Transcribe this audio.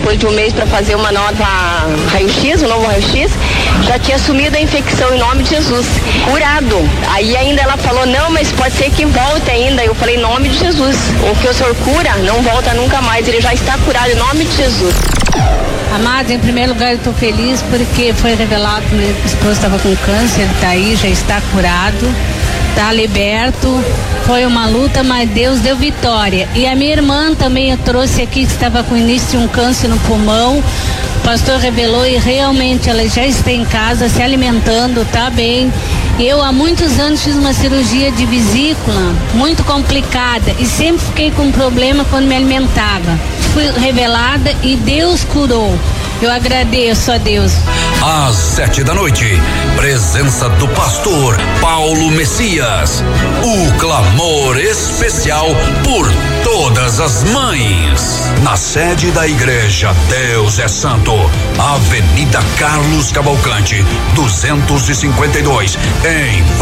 depois de um mês para fazer uma nova raio-x, um novo raio-x, já tinha sumido a infecção em nome de Jesus, curado. Aí ainda ela falou, não, mas pode ser que volte ainda. Eu falei, em nome de Jesus, o que o senhor cura não volta nunca mais, ele já está curado em nome de Jesus. Amado, em primeiro lugar eu estou feliz porque foi revelado que meu esposo estava com câncer, ele está aí, já está curado, está liberto. Foi uma luta, mas Deus deu vitória. E a minha irmã também eu trouxe aqui, que estava com início de um câncer no pulmão. O pastor revelou e realmente ela já está em casa, se alimentando, tá bem. Eu há muitos anos fiz uma cirurgia de vesícula muito complicada e sempre fiquei com problema quando me alimentava. Fui revelada e Deus curou. Eu agradeço a Deus. Às 7 da noite, presença do pastor Paulo Messias. O clamor especial por todas as mães. Na sede da igreja Deus é Santo, Avenida Carlos Cavalcante, 252, em